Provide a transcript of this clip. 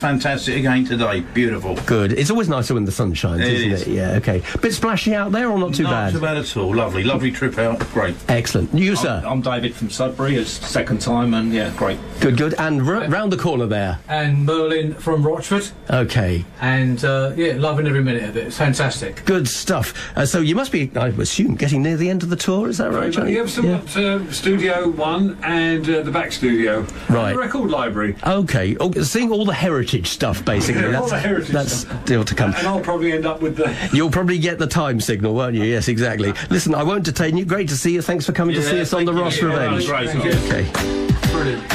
Fantastic again today. Beautiful. Good. It's always nicer when the sun shines, isn't it? Yeah, okay. Bit splashy out there or not too bad? Not too bad at all. Lovely. Lovely trip out. Great. Excellent. You, sir? I'm David from Sudbury. It's second time and, yeah, great. Good, good. And round the corner there? And Merlin from Rochford. Okay. And, yeah, loving every minute of it. It's fantastic. Good stuff. So you must be, I assume, getting near the end of the tour, is that right, Johnny? Yeah, we've still got Studio 1 and the back studio. Right. And the record library. Okay. Oh, seeing all the heritage stuff, basically. Yeah, all the heritage that's stuff. still to come. And I'll probably end up with the... You'll probably get the time signal, won't you? Yes, exactly. Listen, I won't detain you. Great to see you. Thanks for coming to see us on the Ross Revenge. Great. Okay. Brilliant.